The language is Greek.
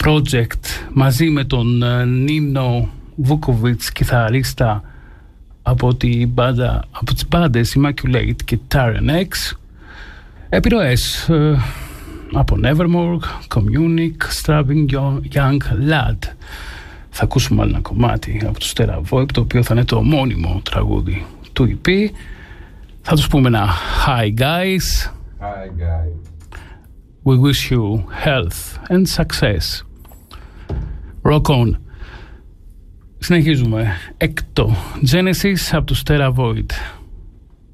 project μαζί με τον Νίνο Βούκοβιτς, κιθαρίστα από τις μπάντες Immaculate και Taren X. Επιρροές από Nevermore, Communic, Strapping Young Lad. Θα ακούσουμε άλλο ένα κομμάτι από τους Terra Void, το οποίο θα είναι το μόνιμο τραγούδι του EP. Θα τους πούμε ένα Hi guys. Hi guys. We wish you health and success. Rock on. Συνεχίζουμε. Έκτο Genesis από τους Terra Void.